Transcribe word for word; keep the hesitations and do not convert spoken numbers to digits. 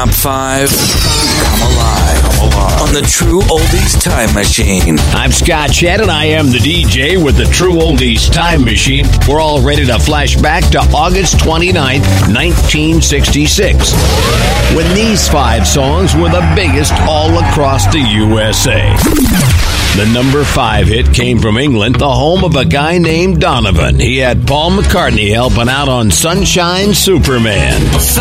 top five. Come alive. Come alive. On the True Oldies Time Machine. I'm Scott Shannon. I am the D J with the True Oldies Time Machine. We're all ready to flash back to August twenty-ninth, nineteen sixty-six, when these five songs were the biggest all across the U S A. The number five hit came from England, the home of a guy named Donovan. He had Paul McCartney helping out on Sunshine Superman.